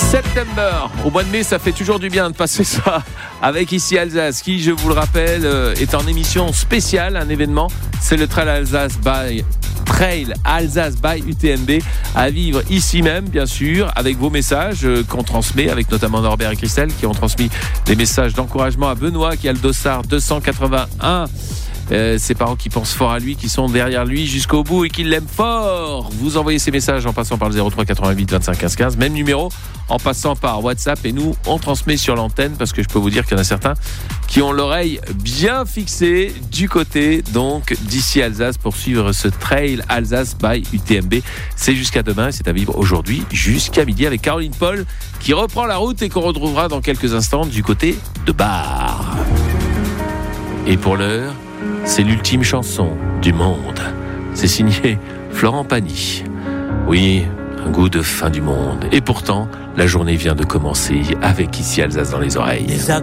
September, au mois de mai, ça fait toujours du bien de passer ça avec Ici Alsace, qui, je vous le rappelle, est en émission spéciale, un événement, c'est le Trail Alsace by UTMB, à vivre ici même, bien sûr, avec vos messages qu'on transmet, avec notamment Norbert et Christelle, qui ont transmis des messages d'encouragement à Benoît, qui a le dossard 281. Ses parents qui pensent fort à lui, qui sont derrière lui jusqu'au bout et qui l'aiment fort. Vous envoyez ces messages en passant par le 03 88 25 15 15, même numéro, en passant par WhatsApp, et nous on transmet sur l'antenne, parce que je peux vous dire qu'il y en a certains qui ont l'oreille bien fixée du côté donc d'ici Alsace pour suivre ce Trail Alsace by UTMB. C'est jusqu'à demain et c'est à vivre aujourd'hui jusqu'à midi avec Caroline Paul qui reprend la route et qu'on retrouvera dans quelques instants du côté de Bar. Et pour l'heure, c'est l'ultime chanson du monde. C'est signé Florent Pagny. Oui, un goût de fin du monde. Et pourtant, la journée vient de commencer avec Ici Alsace dans les oreilles.